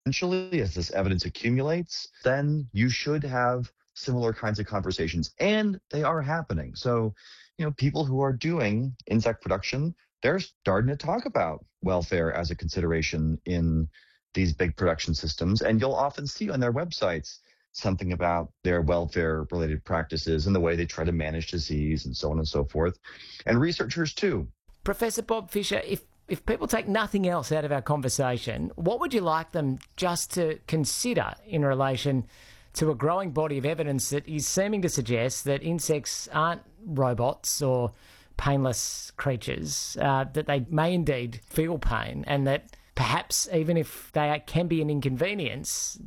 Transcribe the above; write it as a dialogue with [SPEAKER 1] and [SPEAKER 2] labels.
[SPEAKER 1] Eventually, as this evidence accumulates, then you should have similar kinds of conversations, and they are happening. So, people who are doing insect production, they're starting to talk about welfare as a consideration in these big production systems, and you'll often see on their websites something about their welfare related practices and the way they try to manage disease and so on and so forth. And researchers too.
[SPEAKER 2] Professor Bob Fisher, if people take nothing else out of our conversation, what would you like them just to consider in relation to a growing body of evidence that is seeming to suggest that insects aren't robots or painless creatures, that they may indeed feel pain, and that perhaps even if they can be an inconvenience,